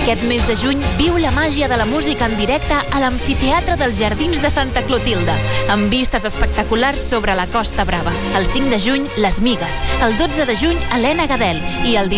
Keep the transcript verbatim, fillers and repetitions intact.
Aquest mes de juny viu la màgia de la música en directe a l'Amfiteatre dels Jardins de Santa Clotilde, amb vistes espectaculars sobre la Costa Brava. El cinc de juny, Les Migues. El dotze de juny, Helena Gadel. I el